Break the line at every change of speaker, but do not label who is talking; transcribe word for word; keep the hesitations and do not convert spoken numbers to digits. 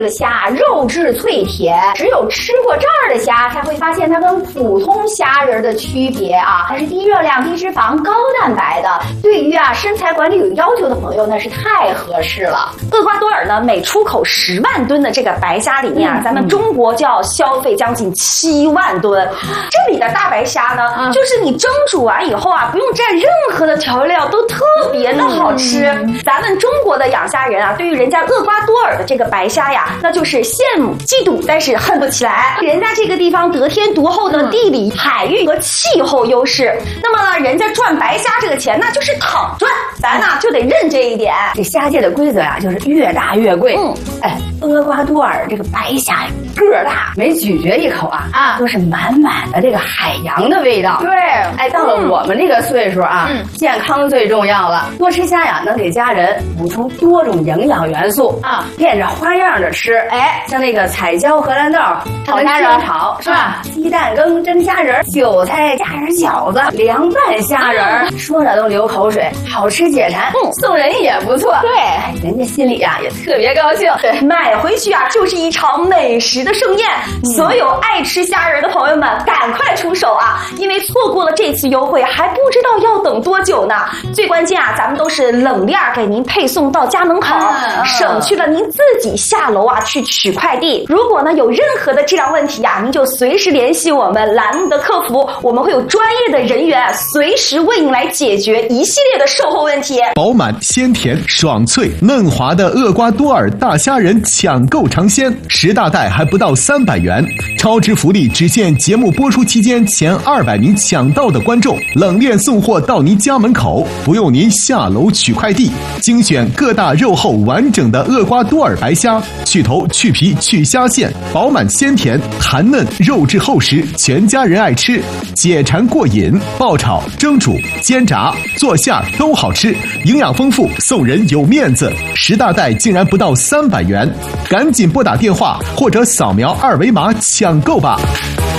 这个虾肉质脆甜，只有吃过这儿的虾才会发现它跟普通虾仁的区别啊！它是低热量、低脂肪、高蛋白的，对于啊身材管理有要求的朋友那是太合适了。
厄瓜多尔呢，每出口十万吨的这个白虾里面啊，嗯、咱们中国就要消费将近七万吨。这里的大白虾呢，嗯、就是你蒸煮完以后啊，不用蘸任何的调料，都特别的好吃。嗯、咱们中国的养虾人啊，对于人家厄瓜多尔的这个白虾呀，那就是羡慕、嫉妒，但是恨不起来。人家这个地方得天独厚的地理、海域和气候优势，那么呢，人家赚白虾这个钱那就是躺赚，咱呢就得认这一点。
这虾界的规则呀、啊，就是越大越贵。嗯，哎，厄瓜多尔这个白虾个儿大，每咀嚼一口啊啊，都是满满的这个海洋的味道。
对，
哎，到了我们这个岁数啊，嗯、健康最重要了。多吃虾呀，能给家人补充多种营养元素啊，变着花样的吃。哎，像那个彩椒荷兰豆炒虾仁炒是吧？鸡蛋羹蒸虾仁，韭菜虾仁饺子，凉拌虾仁，嗯、说着都流口水，好吃解馋。嗯，送人也不错。
对，
哎，人家心里啊也特别高兴。
对，买回去啊就是一场美食的盛宴。嗯、所有爱吃虾仁的朋友们，赶快出手啊！因为错过了这次优惠，还不知道要等多久呢。最关键啊，咱们都是冷链给您配送到家门口，啊、省去了您自己下楼啊去取快递。如果呢有任何的质量问题啊，您就随时联系我们栏目的客服，我们会有专业的人员随时为您来解决一系列的售后问题。
饱满、鲜甜、爽脆、嫩滑的厄瓜多尔大虾仁抢购尝鲜，十大袋还不到三百元，超值福利只限节目播出期间前二百名抢到的观众，冷链送货到您家门口，不用您下楼取快递。精选各大肉厚完整的厄瓜多尔白虾，去头去皮去虾线，饱满鲜甜，弹嫩肉质厚实，全家人爱吃，解馋过瘾。爆炒、蒸煮、煎炸、做馅儿都好吃，营养丰富，送人有面子。十大袋竟然不到三百元，赶紧拨打电话或者扫描二维码抢购吧。